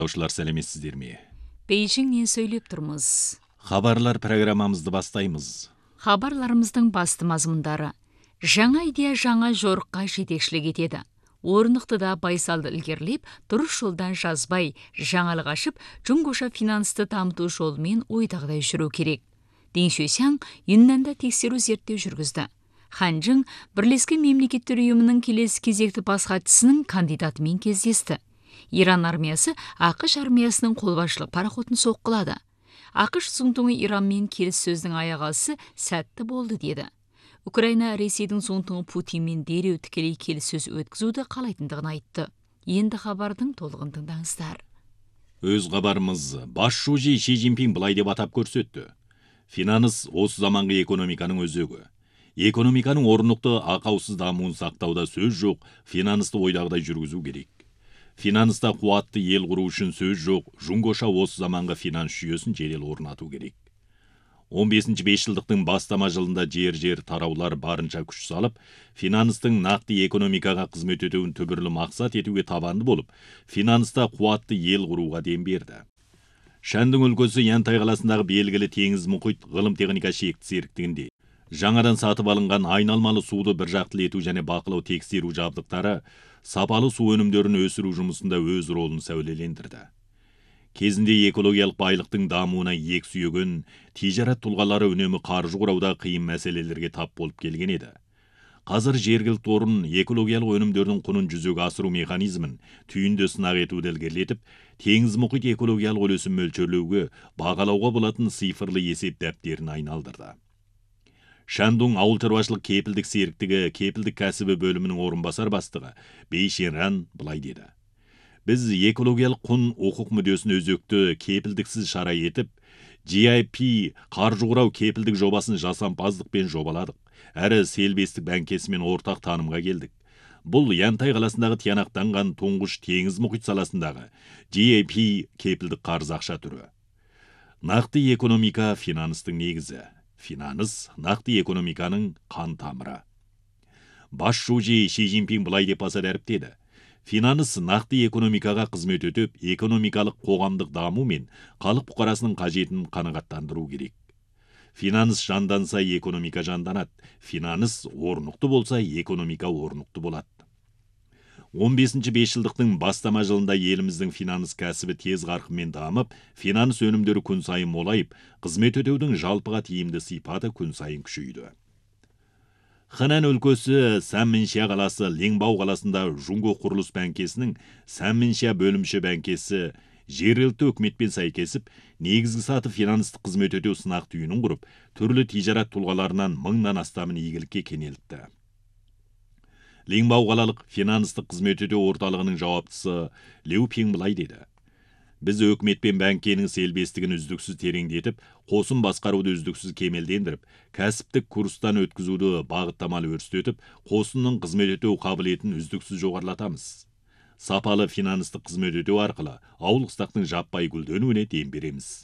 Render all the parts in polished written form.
Тыңдаушылар сәлеметсіздер ме? Бейжіңнен сөйлеп тұрмыз. Хабарлар программамызды бастаймыз. Хабарларымыздың басты мазмұндары: жаңа идея жаңа жорыққа жетекшілік етеді. Орнықты байсалды ілгерілеп, дұрыс жолдан жазбай, жаңалық ашып, жұңгоша финансты дамыту жолымен ойдағыдай жүру керек. Ден Шуйсяң Юннанда тексеру зерттеу жүргізді. Ханчжың Бірлескен мемлекеттер ұйымының келесі кезекті бас хатшысының кандидатымен кездесті. Иран армиясы ақш армиясының қолбасшылық пароходын соққылады. ақш зұңтұңы Иранмен келіссөздің аяғасы сәтті болды деді. Украина Ресейдің зұңтұңы Путинмен дереу тікелей келіссөз өткізуді қалайтындығын айтты. Енді хабардың толығын тыңдаңыздар. Өз хабарымыз бас шужи Ши Цзиньпин былай деп атап көрсетті. Финанс осы заманғы экономиканың өзегі. Экономиканың орнықты ақаусыз дамуын сақтауда сөз жоқ, финансты ойдағыдай жүргізу керек. Финанста қуатты ел құру үшін сөз жоқ, жұңгоша осы заманғы финанс жүйесін жедел орнату керек. 15-ші бесжылдықтың бастама жылында жер тараулар барынша күш салып, финанстың нақты экономикаға қызмет етуін түбірлі мақсат етуге табанды болып, финанста қуатты ел құруға дем берді. Шаньдың өлкесі Янтай қаласындағы белгілі теңіз мұхит ғылым техника шекті серіктігінде жаңадан сатып алынған айналмалы суды біржақты ету және бақылау тексеру жабдықтары сапалы су өнімдерін өсіру жұмысында өз ролын сәулелендірді. Кезінде экологиялық байлықтың дамуына иек сүйеген тижарат тұлғалары үнемі қаржы құрауда қиын мәселелерге тап болып келген еді. Қазір жергілікті орын экологиялық өнімдердің құнын жүзеге асыру механизмін түйінді сынақ етуді ілгерілетіп, теңіз мұхит экологиялық үлесін мөлшерлеуге, бағалауға болатын цифрлы есеп дәптерін айналдырды. Шандун ауыл шаруашылық кепілдік серіктігі кепілдік кәсібі бөлімінің орынбасар бастығы Бей Шенран былай деді. Біз экологиялық құн құқық мүддесін өзекті кепілдіксіз шара етіп, GIP қаржы құрау кепілдік жобасын жасампаздықпен жобаладық. Әрі селбестік бәңкесімен ортақ танымға келдік. Бұл Янтай қаласындағы тиянақтанған тұңғыш теңіз мұхит саласындағы GIP кепілдік қарыз ақша түрі. Нақты экономика финанстың негізі. Финанс нақты экономиканың қан тамыры. Бас шужи Ши Цзиньпин былай деп баса дәріптеді. Финанс нақты экономикаға қызмет етіп, экономикалық қоғамдық даму мен халық бұқарасының қажетін қанағаттандыру керек. Финанс жанданса, экономика жанданады. Финанс орнықты болса, экономика орнықты болады. 15-ші бесжылдықтың бастама жылында еліміздің финанс кәсібі тез қарқынмен дамып, финанс өнімдері күн сайын молайып, қызмет өтеудің жалпыға тиімді сипаты күн сайын күшейді. Хэнань өлкесі Сәнминшия қаласы Ленбау қаласында Жұңго құрылыс бәңкесінің Сәнминшия бөлімші бәңкесі жергілікті үкіметпен сәйкесіп, негізгі саты финанстық қызмет өтеу сынақ түйінін құрып, түрлі тижарат тұлғаларынан 1000-нан астамын игілікке кенелтті. Ленбау қалалық финанстық қызмет өтеу орталығының жауаптысы Леу Пин былай деді. Біз өкімет пен бәңкенің селбестігін үздіксіз тереңдетіп, қосын басқаруды үздіксіз кемелдендіріп, кәсіптік курстан өткізуді бағыттамалы өрістетіп, қосынның қызмет өтеу қабілетін үздіксіз жоғарылатамыз. Сапалы финанстық қызмет өтеу арқылы ауыл қыстақтың жаппай гүлденуіне дем береміз.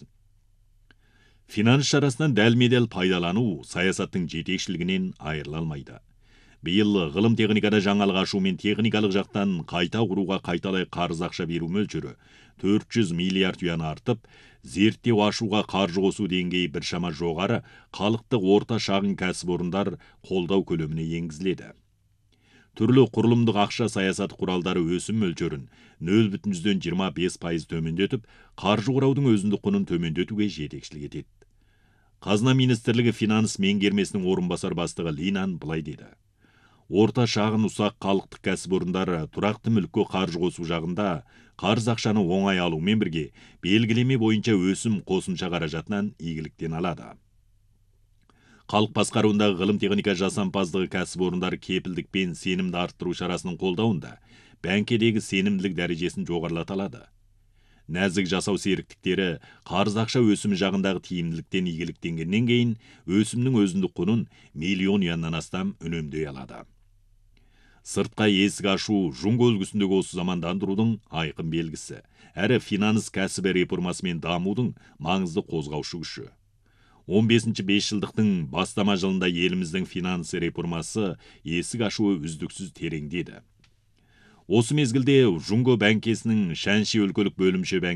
Финанс шарасынан дәлме-дәл пайдалану саясаттың жетекшілігінен айырыла алмайды. Биыл ғылым техникада жаңалық ашу мен техникалық жақтан қайта құруға қайталай қарыз ақша беру мөлшері 400 миллиард юан артып, зерттеу ашуға қаржы қосу деңгейі біршама жоғары халықтық орта шағын кәсіпорындар қолдау көлеміне енгізіледі. Түрлі құрылымдық ақша саясаты құралдары өсім мөлшерін 0,25% төмендетіп, қаржы құраудың өзіндік құнын төмендетуге жетекшілік етеді. Қазына министрлігі финанс меңгермесінің орынбасар бастығы Линан былай деді. Орта шағын ұсақ халықтық кәсіпорындары тұрақты мүлікке қаржы қосу жағында қарыз ақшаны оңай алумен бірге белгілеме бойынша өсім қосымша қаражатынан игіліктен алады. Халық басқаруындағы ғылым техника жасампаздығы кәсіпорындары кепілдік пен сенімді арттыру шарасының қолдауында бәңкедегі сенімділік дәрежесін жоғарылата алады. Нәзік жасау серіктіктері қарыз ақша өсімі жағындағы тиімділіктен игіліктенгеннен кейін өсімнің өзіндік құнын миллион юаннан астам үнемдей алады. Сыртқа есік ашу Жұңго үлгісіндегі осы замандандырудың айқын белгісі, әрі финанс кәсібі реформасымен дамудың маңызды қозғаушы күші. 15-ші бесжылдықтың бастама жылында еліміздің финанс реформасы есік ашуы үздіксіз тереңдеді. Осы мезгілде Жунго бәңкесінің Шанши өлкөлүк бөлімше